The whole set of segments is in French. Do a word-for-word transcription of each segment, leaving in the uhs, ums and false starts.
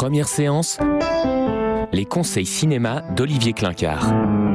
Première séance, les conseils cinéma d'Olivier Clincard.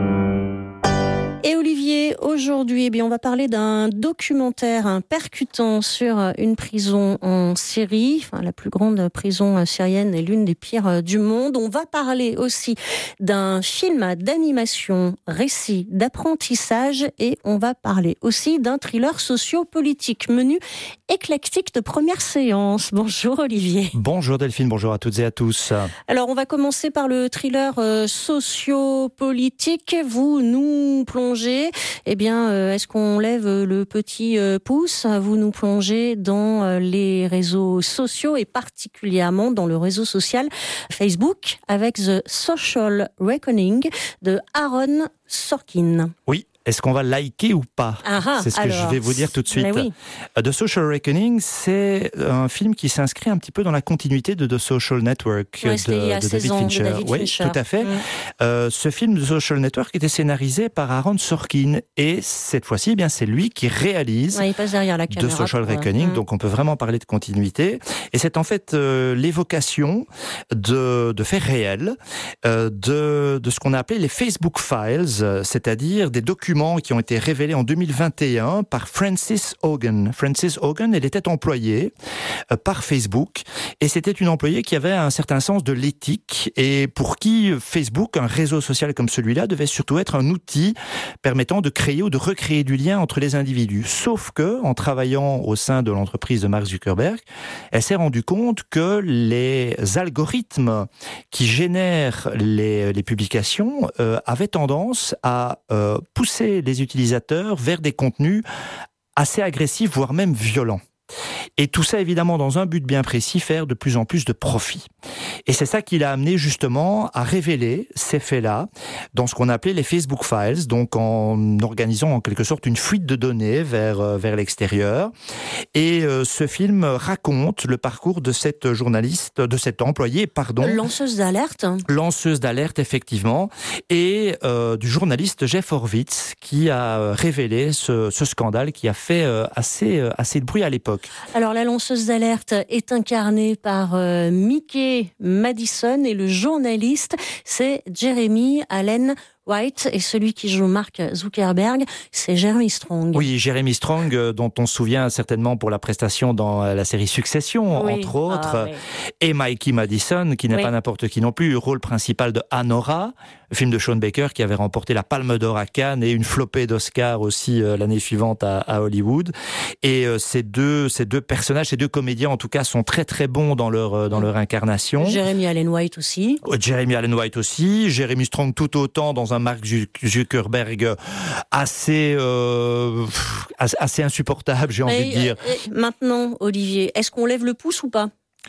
Et Olivier, aujourd'hui, eh bien, on va parler d'un documentaire un percutant sur une prison en Syrie, enfin, la plus grande prison syrienne et l'une des pires du monde. On va parler aussi d'un film d'animation, récit d'apprentissage, et on va parler aussi d'un thriller socio-politique. Menu éclectique de première séance. Bonjour Olivier. Bonjour Delphine, bonjour à toutes et à tous. Alors on va commencer par le thriller euh, socio-politique. Vous nous plongez Eh bien, euh, est-ce qu'on lève le petit euh, pouce ? Vous nous plongez dans euh, les réseaux sociaux et particulièrement dans le réseau social Facebook avec The Social Reckoning de Aaron Sorkin. Oui. Est-ce qu'on va liker ou pas ? Aha, C'est ce que alors, je vais vous dire tout de suite. Oui. The Social Reckoning, c'est un film qui s'inscrit un petit peu dans la continuité de The Social Network ouais, de, de, David Fincher. de David oui, Fincher. tout à fait. Mmh. Euh, ce film The Social Network était scénarisé par Aaron Sorkin et cette fois-ci, eh bien, c'est lui qui réalise ouais, il passe derrière la caméra The Social pour, Reckoning. mmh. Donc on peut vraiment parler de continuité. Et c'est en fait euh, l'évocation de, de faits réels, euh, de, de ce qu'on a appelé les Facebook Files, c'est-à-dire des documents qui ont été révélée en deux mille vingt et un par Frances Haugen. Frances Haugen, elle était employée euh, par Facebook et c'était une employée qui avait un certain sens de l'éthique et pour qui Facebook, un réseau social comme celui-là, devait surtout être un outil permettant de créer ou de recréer du lien entre les individus. Sauf que, en travaillant au sein de l'entreprise de Mark Zuckerberg, elle s'est rendue compte que les algorithmes qui génèrent les, les publications euh, avaient tendance à euh, pousser les utilisateurs vers des contenus assez agressifs, voire même violents. Et tout ça, évidemment, dans un but bien précis, faire de plus en plus de profit. Et c'est ça qui l'a amené, justement, à révéler ces faits-là dans ce qu'on appelait les Facebook Files, donc en organisant, en quelque sorte, une fuite de données vers, euh, vers l'extérieur. Et euh, ce film raconte le parcours de cette journaliste, de cette employée, pardon. Lanceuse d'alerte. Lanceuse d'alerte, effectivement. Et euh, du journaliste Jeff Horwitz, qui a révélé ce, ce scandale qui a fait euh, assez, euh, assez de bruit à l'époque. Alors, la lanceuse d'alerte est incarnée par euh, Mickey Madison et le journaliste, c'est Jeremy Allen White, et celui qui joue Mark Zuckerberg, c'est Jeremy Strong. Oui, Jeremy Strong, euh, dont on se souvient certainement pour la prestation dans euh, la série Succession, oui. entre autres, ah, oui. et Mikey Madison, qui n'est oui. pas n'importe qui non plus, rôle principal de Anora, film de Sean Baker qui avait remporté la Palme d'Or à Cannes et une flopée d'Oscars aussi euh, l'année suivante à, à Hollywood. Et euh, ces deux, ces deux personnages, ces deux comédiens en tout cas, sont très très bons dans leur euh, dans leur incarnation. Jeremy Allen White aussi. Jeremy Allen White aussi, Jeremy Strong tout autant dans un Mark Zuckerberg assez euh, assez insupportable, j'ai envie et, de dire. Et maintenant, Olivier, est-ce qu'on lève le pouce ou pas ?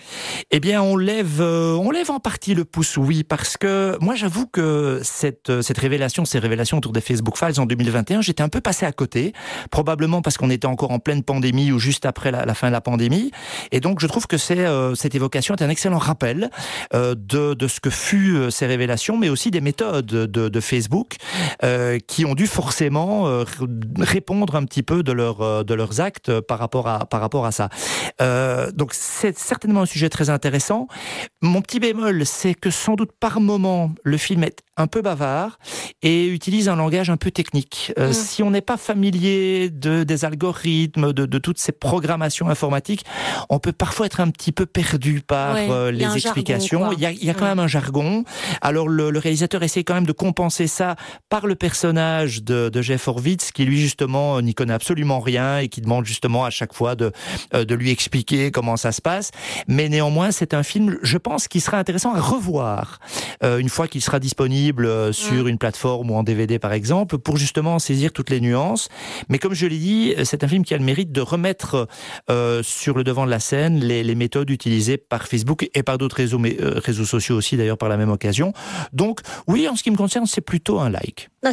Eh bien, on lève, euh, on lève en partie le pouce, oui, parce que moi, j'avoue que cette cette révélation, ces révélations autour des Facebook Files en deux mille vingt et un, j'étais un peu passé à côté, probablement parce qu'on était encore en pleine pandémie ou juste après la, la fin de la pandémie, et donc je trouve que c'est euh, cette évocation est un excellent rappel euh, de de ce que fut euh, ces révélations, mais aussi des méthodes de, de Facebook euh, qui ont dû forcément euh, répondre un petit peu de leur de leurs actes par rapport à par rapport à ça. Euh, donc c'est certainement un sujet très intéressant. Mon petit bémol, c'est que sans doute par moment, le film est un peu bavard et utilise un langage un peu technique. Euh, mmh. Si on n'est pas familier de, des algorithmes, de, de toutes ces programmations informatiques, on peut parfois être un petit peu perdu par ouais, euh, les explications. Jargon, il y a, il y a quand mmh. même un jargon. Alors le, le réalisateur essaie quand même de compenser ça par le personnage de, de Jeff Horwitz, qui lui justement n'y connaît absolument rien et qui demande justement à chaque fois de, de lui expliquer comment ça se passe. Mais néanmoins, c'est un film, je pense, qui sera intéressant à revoir euh, une fois qu'il sera disponible euh, sur mmh. une plateforme ou en D V D par exemple, pour justement saisir toutes les nuances. Mais comme je l'ai dit, c'est un film qui a le mérite de remettre euh, sur le devant de la scène les, les méthodes utilisées par Facebook et par d'autres réseaux, mais, euh, réseaux sociaux aussi d'ailleurs par la même occasion. Donc oui, en ce qui me concerne, c'est plutôt un like. D'accord.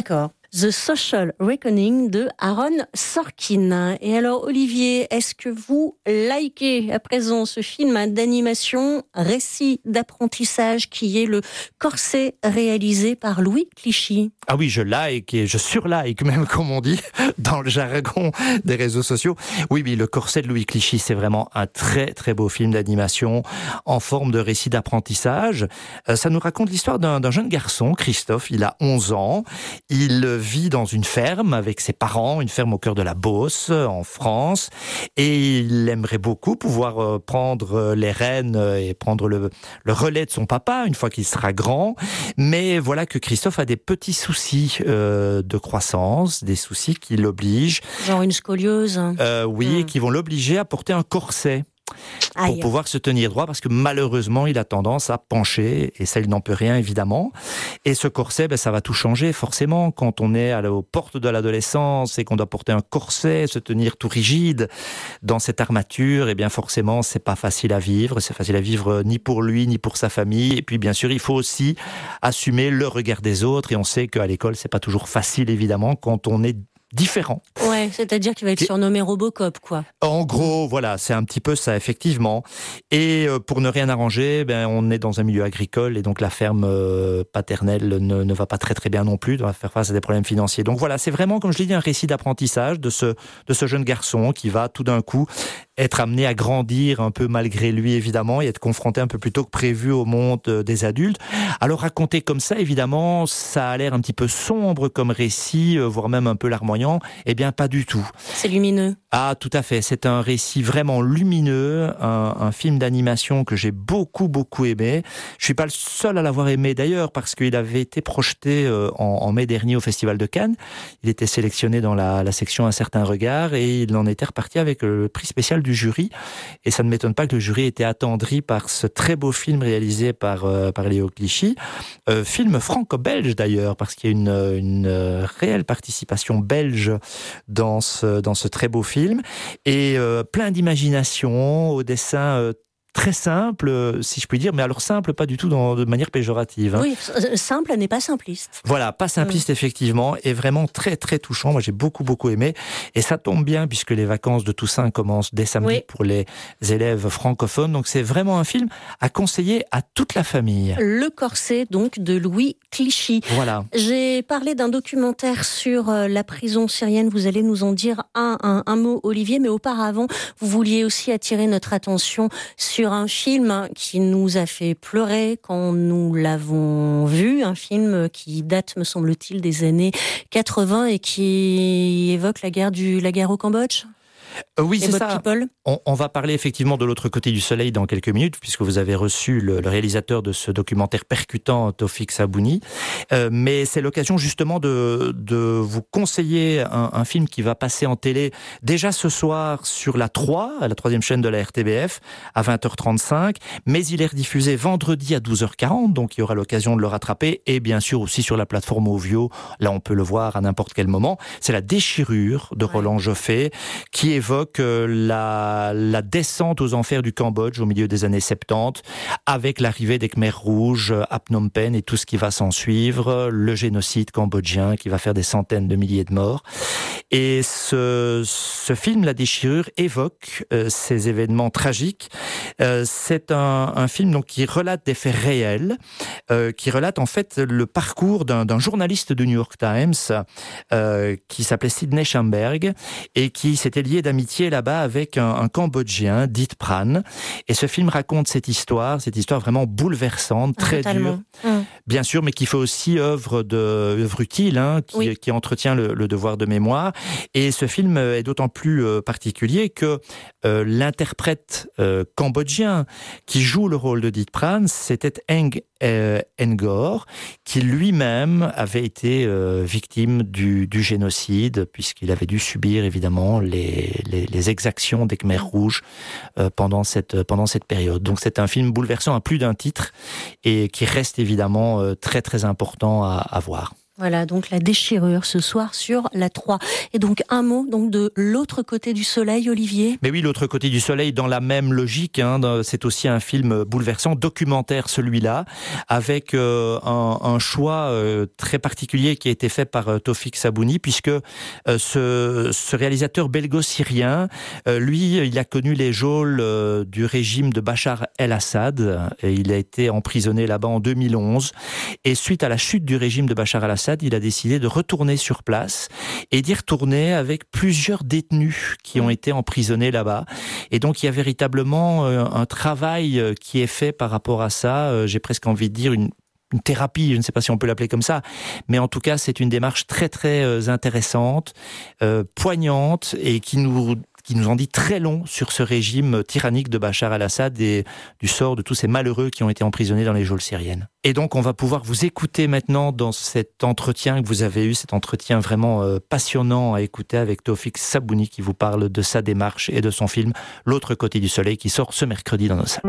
The Social Reckoning de Aaron Sorkin. Et alors Olivier, est-ce que vous likez à présent ce film d'animation, récit d'apprentissage qui est Le Corset, réalisé par Louis Clichy? Ah oui, je like et je surlike même, comme on dit dans le jargon des réseaux sociaux. Oui, oui, Le Corset de Louis Clichy, c'est vraiment un très très beau film d'animation en forme de récit d'apprentissage. Euh, ça nous raconte l'histoire d'un, d'un jeune garçon, Christophe. Il a onze ans. Il vit dans une ferme avec ses parents, une ferme au cœur de la Beauce, en France. Et il aimerait beaucoup pouvoir prendre les rênes et prendre le, le relais de son papa une fois qu'il sera grand. Mais voilà que Christophe a des petits soucis euh, de croissance, des soucis qui l'obligent. Genre une scoliose. Euh, oui, mmh. qui vont l'obliger à porter un corset. Pour Aïe. pouvoir se tenir droit, parce que malheureusement, il a tendance à pencher, et ça, il n'en peut rien, évidemment. Et ce corset, ben, ça va tout changer, forcément. Quand on est aux portes de l'adolescence et qu'on doit porter un corset, se tenir tout rigide dans cette armature, et bien forcément, c'est pas facile à vivre. C'est facile à vivre ni pour lui, ni pour sa famille. Et puis, bien sûr, il faut aussi assumer le regard des autres. Et on sait qu'à l'école, c'est pas toujours facile, évidemment, quand on est différent. Ouais, c'est-à-dire qu'il va être surnommé Robocop, quoi. En gros, voilà, c'est un petit peu ça, effectivement. Et euh, pour ne rien arranger, ben, on est dans un milieu agricole et donc la ferme euh, paternelle ne, ne va pas très très bien non plus, doit faire face à des problèmes financiers. Donc voilà, c'est vraiment, comme je l'ai dit, un récit d'apprentissage de ce, de ce jeune garçon qui va tout d'un coup être amené à grandir un peu malgré lui, évidemment, et être confronté un peu plus tôt que prévu au monde des adultes. Alors raconter comme ça, évidemment, ça a l'air un petit peu sombre comme récit, voire même un peu larmoyant. Eh bien, pas du tout. C'est lumineux. Ah, tout à fait. C'est un récit vraiment lumineux, un, un film d'animation que j'ai beaucoup, beaucoup aimé. Je suis pas le seul à l'avoir aimé d'ailleurs, parce qu'il avait été projeté en, en mai dernier au Festival de Cannes. Il était sélectionné dans la, la section Un certain regard et il en était reparti avec le prix spécial du jury. Et ça ne m'étonne pas que le jury ait été attendri par ce très beau film réalisé par, euh, par Léo Clichy. Euh, film franco-belge d'ailleurs, parce qu'il y a une, une réelle participation belge dans ce, dans ce très beau film, et euh, plein d'imagination, au dessin euh, très simple, si je puis dire, mais alors simple, pas du tout dans, de manière péjorative. Hein. Oui, simple n'est pas simpliste. Voilà, pas simpliste mmh. effectivement, et vraiment très très touchant. Moi j'ai beaucoup beaucoup aimé, et ça tombe bien puisque les vacances de Toussaint commencent dès samedi oui. pour les élèves francophones, donc c'est vraiment un film à conseiller à toute la famille. Le Corset, donc, de Louis Clichy. Voilà. J'ai parlé d'un documentaire sur la prison syrienne, vous allez nous en dire un, un, un mot, Olivier, mais auparavant, vous vouliez aussi attirer notre attention sur sur un film qui nous a fait pleurer quand nous l'avons vu, un film qui date, me semble-t-il, des années quatre-vingts et qui évoque la guerre, du, la guerre au Cambodge. Euh, oui, c'est ça. On, on va parler effectivement de l'autre côté du soleil dans quelques minutes, puisque vous avez reçu le, le réalisateur de ce documentaire percutant, Taoufik Sabouni. Euh, mais c'est l'occasion justement de, de vous conseiller un, un film qui va passer en télé déjà ce soir sur la trois, à la troisième chaîne de la R T B F, à vingt heures trente-cinq. Mais il est rediffusé vendredi à douze heures quarante, donc il y aura l'occasion de le rattraper. Et bien sûr aussi sur la plateforme Ovio, là on peut le voir à n'importe quel moment. C'est La Déchirure de Roland Joffé, qui évoque la, la descente aux enfers du Cambodge au milieu des années soixante-dix, avec l'arrivée des Khmers rouges à Phnom Penh et tout ce qui va s'en suivre, le génocide cambodgien qui va faire des centaines de milliers de morts. Et ce, ce film, La Déchirure, évoque euh, ces événements tragiques. Euh, c'est un, un film donc, qui relate des faits réels, euh, qui relate en fait le parcours d'un, d'un journaliste du New York Times euh, qui s'appelait Sidney Schamberg et qui s'était lié d'amitié là-bas avec un, un Cambodgien, Dit Pran. Et ce film raconte cette histoire, cette histoire vraiment bouleversante, très Totalement. dure, mmh. bien sûr, mais qui fait aussi œuvre, de, œuvre utile, hein, qui, oui. qui entretient le, le devoir de mémoire. Et ce film est d'autant plus euh, particulier que euh, l'interprète euh, cambodgien qui joue le rôle de Dit Pran, c'était Eng euh, Ngor, qui lui-même avait été euh, victime du, du génocide, puisqu'il avait dû subir évidemment les, les, les exactions des Khmers rouges euh, pendant, cette, pendant cette période. Donc c'est un film bouleversant à plus d'un titre et qui reste évidemment euh, très très important à, à voir. Voilà, donc la déchirure ce soir sur la trois. Et donc un mot donc de l'autre côté du soleil, Olivier. Mais oui, l'autre côté du soleil, dans la même logique, hein, c'est aussi un film bouleversant, documentaire celui-là, avec euh, un, un choix euh, très particulier qui a été fait par euh, Taoufik Sabouni, puisque euh, ce, ce réalisateur belgo-syrien, euh, lui, il a connu les geôles euh, du régime de Bachar el-Assad, et il a été emprisonné là-bas en deux mille onze, et suite à la chute du régime de Bachar el-Assad, il a décidé de retourner sur place et d'y retourner avec plusieurs détenus qui ont été emprisonnés là-bas. Et donc il y a véritablement un travail qui est fait par rapport à ça. J'ai presque envie de dire une une thérapie, je ne sais pas si on peut l'appeler comme ça, mais en tout cas c'est une démarche très très intéressante, euh, poignante et qui nous qui nous en dit très long sur ce régime tyrannique de Bachar el-Assad et du sort de tous ces malheureux qui ont été emprisonnés dans les geôles syriennes. Et donc on va pouvoir vous écouter maintenant dans cet entretien que vous avez eu, cet entretien vraiment euh, passionnant à écouter avec Taoufik Sabouni qui vous parle de sa démarche et de son film L'autre côté du soleil qui sort ce mercredi dans nos salles.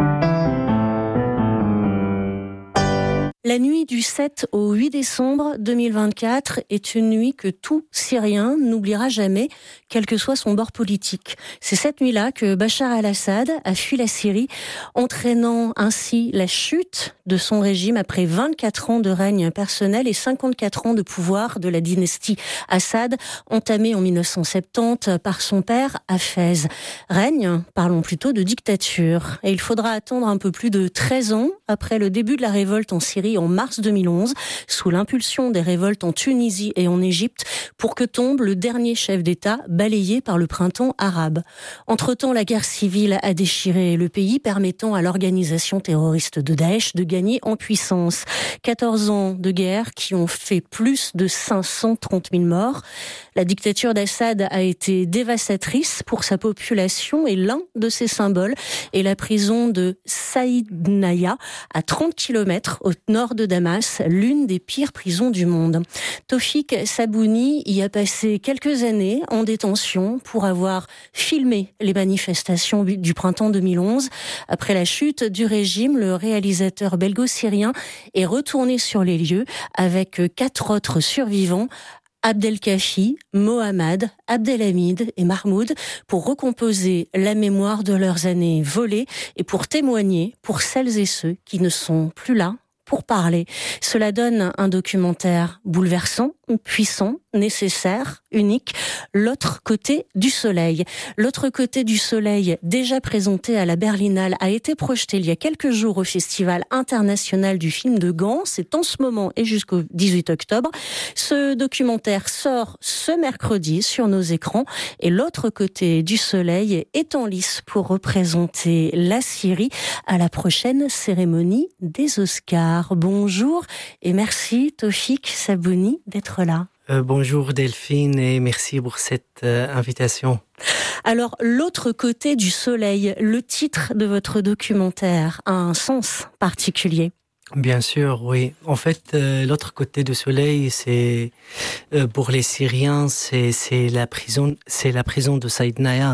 La nuit du sept au huit décembre deux mille vingt-quatre est une nuit que tout Syrien n'oubliera jamais, quel que soit son bord politique. C'est cette nuit-là que Bachar el-Assad a fui la Syrie, entraînant ainsi la chute de son régime après vingt-quatre ans de règne personnel et cinquante-quatre ans de pouvoir de la dynastie Assad, entamée en mille neuf cent soixante-dix par son père Hafez. Règne, parlons plutôt de dictature. Et il faudra attendre un peu plus de treize ans après le début de la révolte en Syrie en mars deux mille onze, sous l'impulsion des révoltes en Tunisie et en Égypte, pour que tombe le dernier chef d'État balayé par le printemps arabe. Entre-temps, la guerre civile a déchiré le pays, permettant à l'organisation terroriste de Daesh de gagner en puissance. quatorze ans de guerre qui ont fait plus de cinq cent trente mille morts. La dictature d'Assad a été dévastatrice pour sa population et l'un de ses symboles est la prison de Saïdnaïa, à trente kilomètres au nord de Damas, l'une des pires prisons du monde. Taoufik Sabouni y a passé quelques années en détention pour avoir filmé les manifestations du printemps deux mille onze. Après la chute du régime, le réalisateur belgo-syrien est retourné sur les lieux avec quatre autres survivants, Abdelkafi, Mohammad, Abdelhamid et Mahmoud, pour recomposer la mémoire de leurs années volées et pour témoigner pour celles et ceux qui ne sont plus là pour parler. Cela donne un documentaire bouleversant, puissant, nécessaire, unique, L'autre côté du soleil. L'autre côté du soleil, déjà présenté à la Berlinale, a été projeté il y a quelques jours au Festival international du film de Gand. C'est en ce moment et jusqu'au dix-huit octobre. Ce documentaire sort ce mercredi sur nos écrans et L'autre côté du soleil est en lice pour représenter la Syrie à la prochaine cérémonie des Oscars. Bonjour et merci Taoufik Sabouni d'être là. Euh, bonjour Delphine et merci pour cette euh, invitation. Alors, L'autre côté du soleil, le titre de votre documentaire a un sens particulier. Bien sûr, oui. En fait, euh, L'autre côté du soleil, c'est euh, pour les Syriens, c'est c'est la prison, c'est la prison de Saïdnaïa.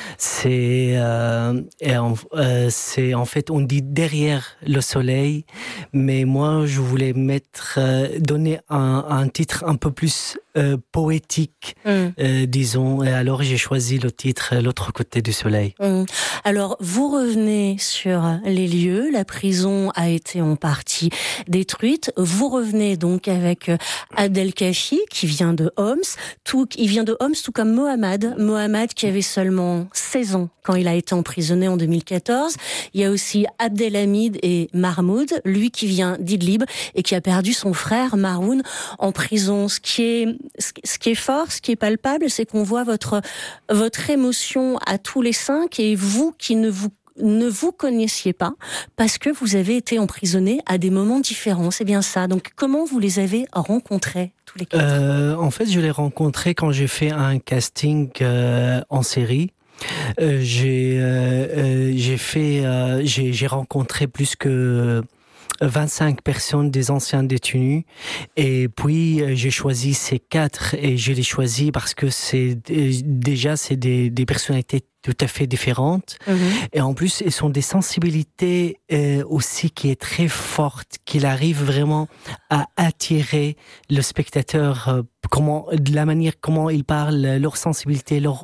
C'est euh, et en, euh, c'est en fait on dit derrière le soleil, mais moi je voulais mettre euh, donner un, un titre un peu plus euh, poétique, mm. euh, disons. Et alors j'ai choisi le titre L'autre côté du soleil. Mm. Alors vous revenez sur les lieux. La prison a été en partie détruite. Vous revenez donc avec Abdelkafi qui vient de Homs. Tout, il vient de Homs tout comme Mohammad. Mohammad qui avait seulement seize ans quand il a été emprisonné en deux mille quatorze. Il y a aussi Abdelhamid et Mahmoud, lui qui vient d'Idlib et qui a perdu son frère Maroun en prison. Ce qui est, ce qui est fort, ce qui est palpable, c'est qu'on voit votre, votre émotion à tous les cinq et vous qui ne vous ne vous connaissiez pas parce que vous avez été emprisonnés à des moments différents. C'est bien ça. Donc, comment vous les avez rencontrés tous les quatre ? euh, En fait, je les rencontrés quand j'ai fait un casting euh, en série. Euh, j'ai euh, euh, j'ai fait euh, j'ai j'ai rencontré plus que vingt-cinq personnes des anciens détenus. Et puis, euh, j'ai choisi ces quatre et je les choisis parce que c'est déjà c'est des, des personnalités tout à fait différentes. Mmh. Et en plus, ils ont des sensibilités euh, aussi qui est très forte, qu'il arrive vraiment à attirer le spectateur, euh, comment, de la manière comment ils parlent, leur sensibilité, leur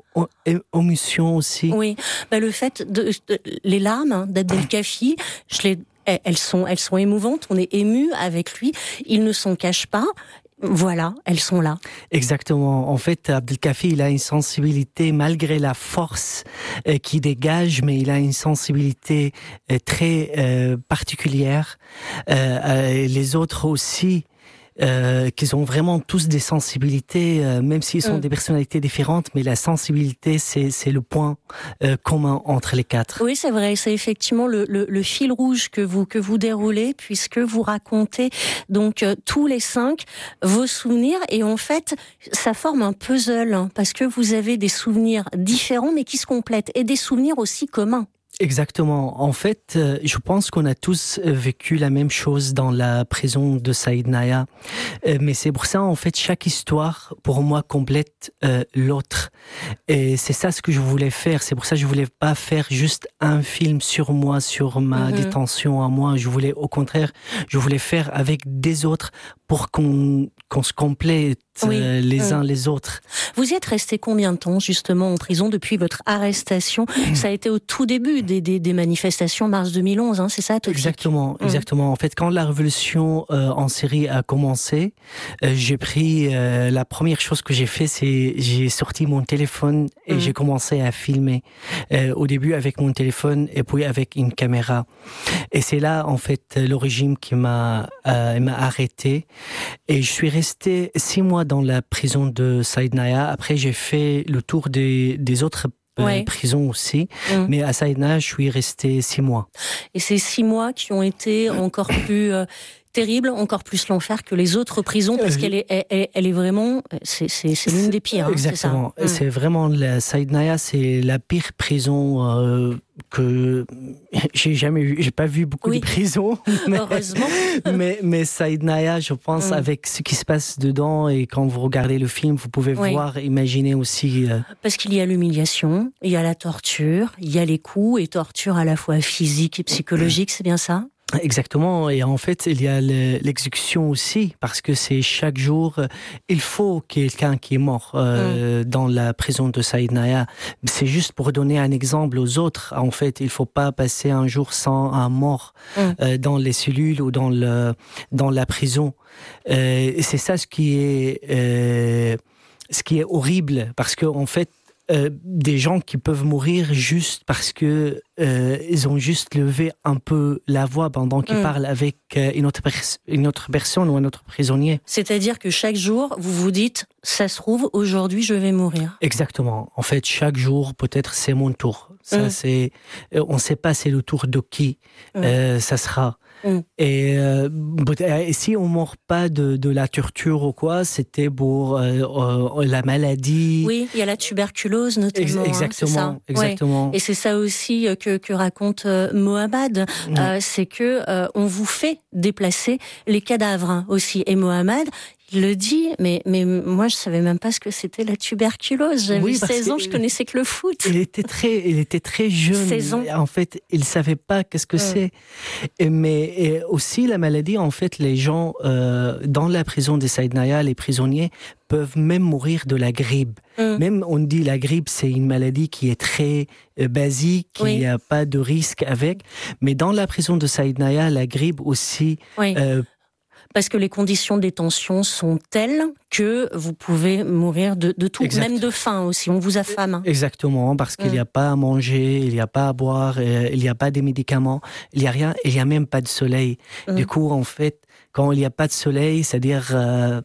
émotion aussi. Oui, bah, le fait de, de les larmes hein, d'Abdelkafi, je les, elles sont, elles sont émouvantes. On est ému avec lui. Il ne s'en cache pas. Voilà, elles sont là. Exactement. En fait, Abdelkafi, il a une sensibilité, malgré la force euh, qu'il dégage, mais il a une sensibilité euh, très euh, particulière. Euh, euh, les autres aussi, euh, qu'ils ont vraiment tous des sensibilités, euh, même s'ils sont mmh. des personnalités différentes, mais la sensibilité, c'est, c'est le point euh, commun entre les quatre. Oui, c'est vrai, c'est effectivement le, le, le fil rouge que vous, que vous déroulez, puisque vous racontez donc euh, tous les cinq vos souvenirs, et en fait, ça forme un puzzle, hein, parce que vous avez des souvenirs différents, mais qui se complètent, et des souvenirs aussi communs. Exactement. En fait, euh, je pense qu'on a tous vécu la même chose dans la prison de Saïd Naya. Euh, mais c'est pour ça, en fait, chaque histoire, pour moi, complète euh, l'autre. Et c'est ça ce que je voulais faire. C'est pour ça que je voulais pas faire juste un film sur moi, sur ma mm-hmm. détention à moi. Je voulais, au contraire, je voulais faire avec des autres pour qu'on, qu'on se complète oui. euh, les mmh. uns les autres. Vous y êtes resté combien de temps, justement, en prison depuis votre arrestation ? Ça a été au tout début des, des, des manifestations, mars deux mille onze, hein, c'est ça, Tofik ? Exactement, exactement. Mmh. En fait, quand la révolution euh, en Syrie a commencé, euh, j'ai pris, euh, la première chose que j'ai fait, c'est j'ai sorti mon téléphone et mmh. j'ai commencé à filmer. Euh, au début avec mon téléphone et puis avec une caméra. Et c'est là, en fait, le régime qui m'a, euh, m'a arrêté. Et je suis resté six mois dans la prison de Saïd Naya. Après, j'ai fait le tour des, des autres euh, ouais. prisons aussi. Mmh. Mais à Saïd Naya, je suis resté six mois. Et ces six mois qui ont été encore plus... Euh, terrible, encore plus l'enfer que les autres prisons, parce qu'elle est, elle, elle est vraiment, c'est, c'est, c'est l'une des pires. Hein, exactement. C'est, ça. c'est vraiment la Saïd Naya, c'est la pire prison euh, que j'ai jamais vu. J'ai pas vu beaucoup oui. de prisons. Mais, heureusement. mais, mais Saïd Naya, je pense, mm. avec ce qui se passe dedans et quand vous regardez le film, vous pouvez oui. voir, imaginer aussi. Euh... Parce qu'il y a l'humiliation, il y a la torture, il y a les coups et torture à la fois physique et psychologique, c'est bien ça? Exactement, et en fait il y a l'exécution aussi, parce que c'est chaque jour, il faut quelqu'un qui est mort euh, mmh. dans la prison de Saïd Naya. C'est juste pour donner un exemple aux autres, en fait il faut pas passer un jour sans un mort mmh. euh, dans les cellules ou dans, le, dans la prison. Euh, c'est ça ce qui est, euh, ce qui est horrible, parce que en fait Euh, des gens qui peuvent mourir juste parce que euh, ils ont juste levé un peu la voix pendant qu'ils mmh. parlent avec euh, une autre pers- une autre personne ou un autre prisonnier. C'est-à-dire que chaque jour, vous vous dites, ça se trouve, aujourd'hui, je vais mourir. Exactement. En fait, chaque jour, peut-être c'est mon tour. Ça, mmh. c'est, euh, on ne sait pas c'est le tour de qui mmh. euh, ça sera. Mmh. Et, euh, et si on ne meurt pas de, de la torture ou quoi, c'était pour euh, euh, la maladie. Oui, il y a la tuberculose notamment. Ex- exactement, hein, c'est ça. exactement. Ouais. Et c'est ça aussi que, que raconte euh, Mohamed, mmh. euh, c'est que euh, on vous fait déplacer les cadavres hein, aussi. Et Mohamed, il le dit, mais, mais moi je savais même pas ce que c'était la tuberculose. J'avais oui, seize ans, je connaissais que le foot. Il était très, il était très jeune. seize ans. En fait, il savait pas qu'est-ce que mmh. c'est. Et, mais et aussi la maladie, en fait, les gens euh, dans la prison de Saïd Naya, les prisonniers peuvent même mourir de la grippe. Mmh. Même on dit la grippe, c'est une maladie qui est très euh, basique, qui oui. a pas de risque avec. Mais dans la prison de Saïd Naya, la grippe aussi. Oui. Euh, Parce que les conditions de détention sont telles que vous pouvez mourir de, de tout, exact. Même de faim aussi, on vous affame. Exactement, parce qu'il n'y a mmh. pas à manger, il n'y a pas à boire, il n'y a pas de médicaments, il n'y a rien, il n'y a même pas de soleil. Mmh. Du coup, en fait, quand il n'y a pas de soleil, c'est-à-dire, euh,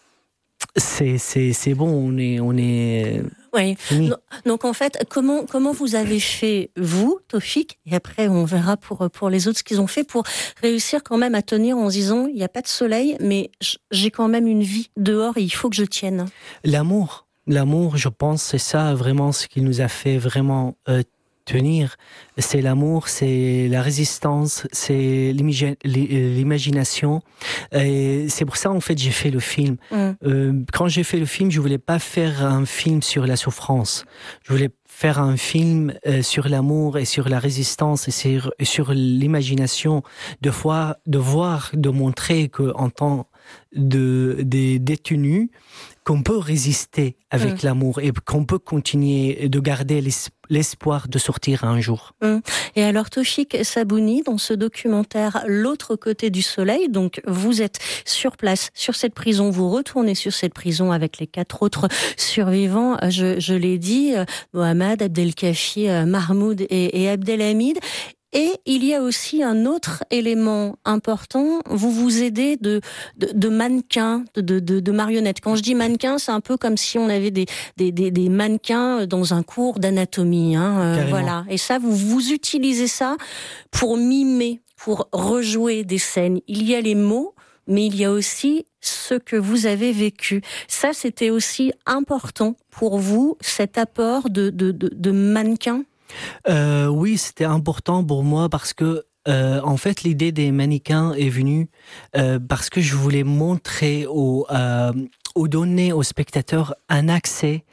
c'est, c'est, c'est bon, on est... On est Oui. Donc en fait, comment comment vous avez fait vous, Tofik, et après on verra pour pour les autres ce qu'ils ont fait pour réussir quand même à tenir en se disant il y a pas de soleil, mais j'ai quand même une vie dehors et il faut que je tienne. L'amour, l'amour, je pense, c'est ça vraiment ce qui nous a fait vraiment euh, tenir, c'est l'amour, c'est la résistance, c'est l'imagi- l'imagination. Et c'est pour ça, en fait, j'ai fait le film. Mm. Euh, quand j'ai fait le film, je voulais pas faire un film sur la souffrance. Je voulais faire un film euh, sur l'amour et sur la résistance et sur, et sur l'imagination, de voir, de voir, de montrer qu'en tant de, des détenus, qu'on peut résister avec mmh. l'amour et qu'on peut continuer de garder l'espoir de sortir un jour. Mmh. Et alors Tawfik Sabouni, dans ce documentaire L'autre côté du soleil, donc vous êtes sur place, sur cette prison, vous retournez sur cette prison avec les quatre autres survivants, je, je l'ai dit, Mohamed, Abdelkafi, Mahmoud et, et Abdelhamid. Et il y a aussi un autre élément important, vous vous aidez de, de, de mannequins, de, de, de marionnettes. Quand je dis mannequins, c'est un peu comme si on avait des, des, des, des mannequins dans un cours d'anatomie. Hein, euh, voilà. Et ça, vous, vous utilisez ça pour mimer, pour rejouer des scènes. Il y a les mots, mais il y a aussi ce que vous avez vécu. Ça, c'était aussi important pour vous, cet apport de, de, de, de mannequins? Euh, oui, c'était important pour moi parce que, euh, en fait, l'idée des mannequins est venue euh, parce que je voulais montrer aux, euh, aux donner aux spectateurs un accès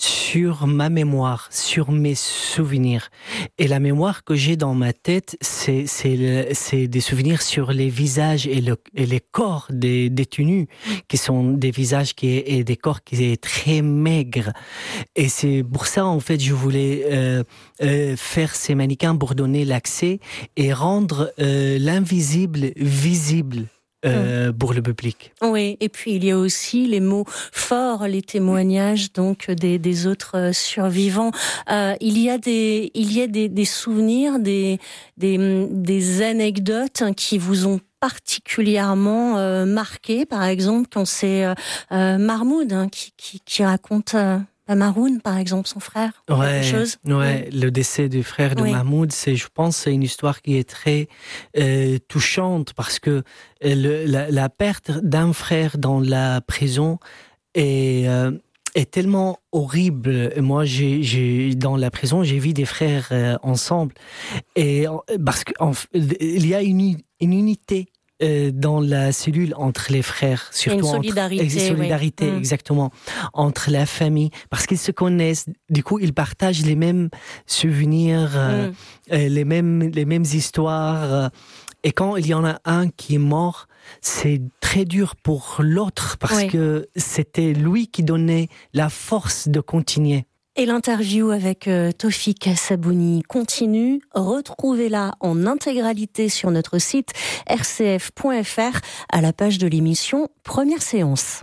sur ma mémoire, sur mes souvenirs. Et la mémoire que j'ai dans ma tête, c'est, c'est, le, c'est des souvenirs sur les visages et, le, et les corps des détenus, qui sont des visages qui est, et des corps qui sont très maigres. Et c'est pour ça, en fait, je voulais euh, euh, faire ces mannequins pour donner l'accès et rendre euh, l'invisible visible. Euh, pour le public. Oui, et puis il y a aussi les mots forts, les témoignages donc des, des autres survivants. Euh, il y a des, il y a des, des souvenirs, des, des, des anecdotes qui vous ont particulièrement euh, marqué. Par exemple, quand c'est euh, Mahmoud hein, qui, qui, qui raconte. Euh, Maroun, par exemple, son frère, ouais, quelque chose. Ouais, oui. Le décès du frère de oui. Mahmoud, c'est, je pense, c'est une histoire qui est très euh, touchante parce que le, la, la perte d'un frère dans la prison est euh, est tellement horrible. Moi, j'ai, j'ai dans la prison, j'ai vu des frères euh, ensemble et parce qu'il y a une, une unité. Euh, dans la cellule entre les frères, surtout une solidarité, entre, ex- solidarité oui. exactement, entre la famille, parce qu'ils se connaissent. Du coup, ils partagent les mêmes souvenirs, euh, mm. euh, les mêmes les mêmes histoires. Euh, et quand il y en a un qui est mort, c'est très dur pour l'autre parce oui. que c'était lui qui donnait la force de continuer. Et l'interview avec euh, Tawfik Sabouni continue. Retrouvez-la en intégralité sur notre site r c f point f r à la page de l'émission Première séance.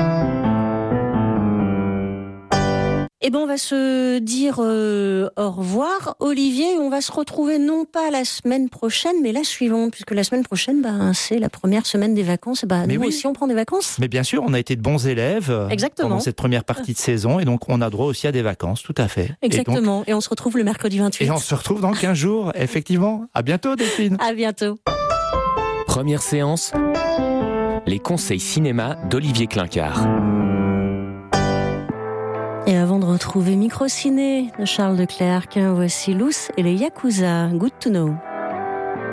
Eh ben, on va se dire euh, au revoir, Olivier. On va se retrouver non pas la semaine prochaine, mais la suivante, puisque la semaine prochaine, ben, c'est la première semaine des vacances. Ben, nous oui. aussi, on prend des vacances. Mais bien sûr, on a été de bons élèves Exactement. pendant cette première partie de saison, et donc on a droit aussi à des vacances, tout à fait. Exactement. Et, donc, et on se retrouve le mercredi vingt-huit. Et on se retrouve dans quinze jours, effectivement. À bientôt, Delphine. À bientôt. Première séance, les conseils cinéma d'Olivier Clincard. Et avant de retrouver Microciné de Charles Leclerc, voici Luce et les Yakuza. Good to know.